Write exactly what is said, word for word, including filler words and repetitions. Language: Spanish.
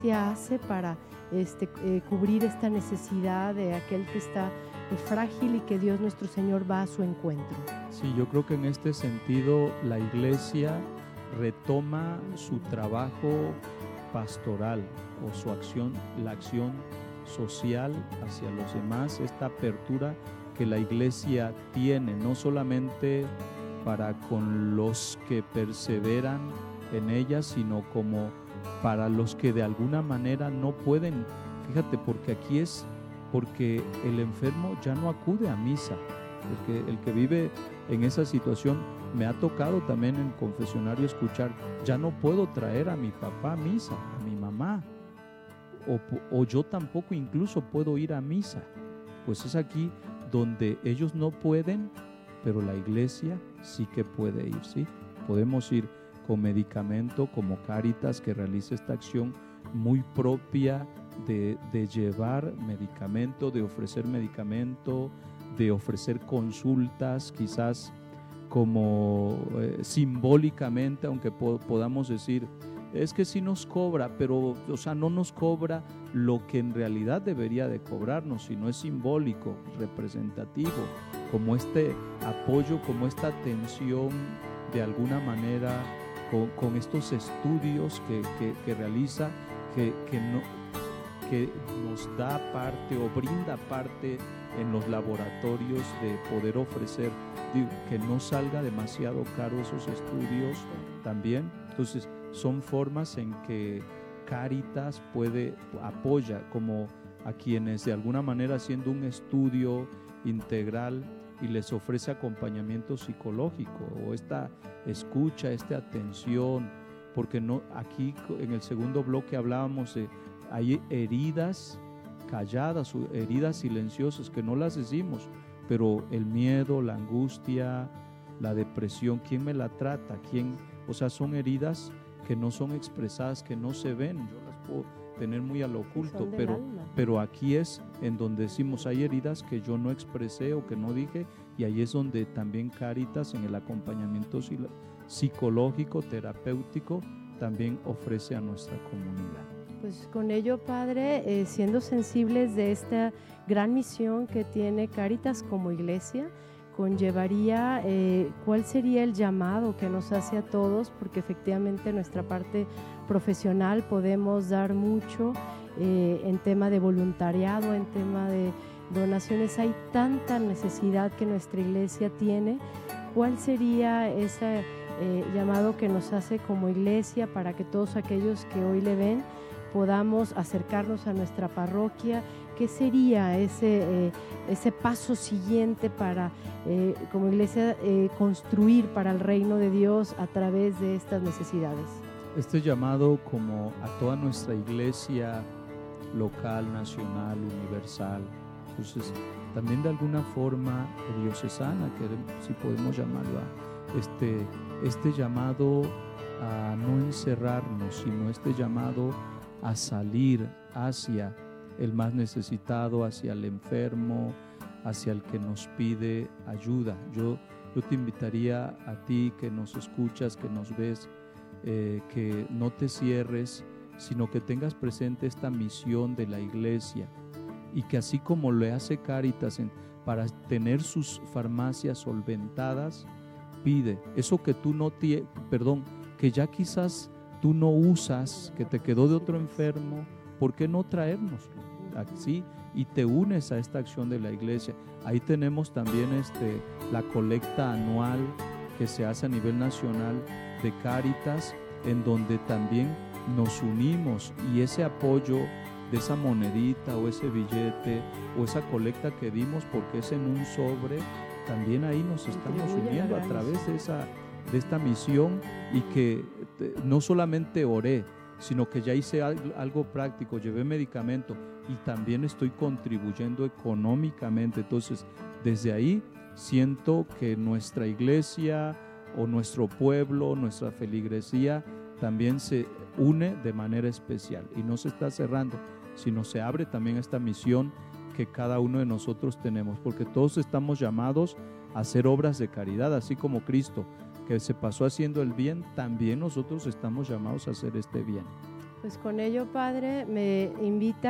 hace para este, eh, cubrir esta necesidad de aquel que está eh, frágil y que Dios nuestro Señor va a su encuentro? Sí, yo creo que en este sentido la iglesia retoma su trabajo pastoral o su acción, la acción social hacia los demás, esta apertura que la iglesia tiene, no solamente para con los que perseveran en ella, sino como para los que de alguna manera no pueden. Fíjate, porque aquí es porque el enfermo ya no acude a misa. El que, el que vive en esa situación, me ha tocado también en confesionario escuchar, ya no puedo traer a mi papá a misa, a mi mamá, o, o yo tampoco incluso puedo ir a misa. Pues es aquí donde ellos no pueden, pero la iglesia sí que puede ir, ¿sí? Podemos ir con medicamento, como Cáritas, que realiza esta acción muy propia de, de llevar medicamento, de ofrecer medicamento, de ofrecer consultas, quizás como eh, simbólicamente, aunque po- podamos decir, es que sí nos cobra, pero o sea, no nos cobra lo que en realidad debería de cobrarnos, sino es simbólico, representativo, como este apoyo, como esta atención de alguna manera con, con estos estudios que, que, que realiza, que, que, no, que nos da parte o brinda parte en los laboratorios de poder ofrecer, digo, que no salga demasiado caro esos estudios también. Entonces son formas en que Cáritas puede, apoya como a quienes de alguna manera haciendo un estudio integral y les ofrece acompañamiento psicológico o esta escucha, esta atención, porque no, aquí en el segundo bloque hablábamos de hay heridas calladas o heridas silenciosas que no las decimos, pero el miedo, la angustia, la depresión, ¿quién me la trata? ¿Quién? O sea, son heridas que no son expresadas, que no se ven, yo las puedo tener muy al oculto, pero, pero aquí es en donde decimos hay heridas que yo no expresé o que no dije, y ahí es donde también Cáritas en el acompañamiento psicológico, terapéutico, también ofrece a nuestra comunidad. Pues con ello, Padre, eh, siendo sensibles de esta gran misión que tiene Cáritas como iglesia, conllevaría eh, cuál sería el llamado que nos hace a todos, porque efectivamente en nuestra parte profesional podemos dar mucho eh, en tema de voluntariado, en tema de donaciones, hay tanta necesidad que nuestra iglesia tiene. ¿Cuál sería ese eh, llamado que nos hace como iglesia para que todos aquellos que hoy le ven podamos acercarnos a nuestra parroquia? ¿Qué sería ese, eh, ese paso siguiente para, eh, como iglesia, eh, construir para el reino de Dios a través de estas necesidades? Este llamado como a toda nuestra iglesia local, nacional, universal, entonces también de alguna forma diocesana, que si podemos llamarlo, este, este llamado a no encerrarnos, sino este llamado a salir hacia el más necesitado, hacia el enfermo, hacia el que nos pide ayuda. Yo, yo te invitaría a ti que nos escuchas, que nos ves, eh, que no te cierres, sino que tengas presente esta misión de la iglesia y que así como le hace Cáritas en, para tener sus farmacias solventadas, pide eso que tú no tienes, perdón, que ya quizás tú no usas, que te quedó de otro enfermo, ¿por qué no traérnoslo? Así, y te unes a esta acción de la iglesia. Ahí tenemos también este, la colecta anual que se hace a nivel nacional de Cáritas, en donde también nos unimos, y ese apoyo de esa monedita o ese billete o esa colecta que dimos, porque es en un sobre, también ahí nos estamos uniendo a través de esa de esta misión, y que no solamente oré, sino que ya hice algo, algo práctico, llevé medicamento y también estoy contribuyendo económicamente. Entonces, desde ahí siento que nuestra iglesia o nuestro pueblo, nuestra feligresía también se une de manera especial y no se está cerrando, sino se abre también esta misión que cada uno de nosotros tenemos, porque todos estamos llamados a hacer obras de caridad, así como Cristo, que se pasó haciendo el bien, también nosotros estamos llamados a hacer este bien. Pues con ello, Padre, me invita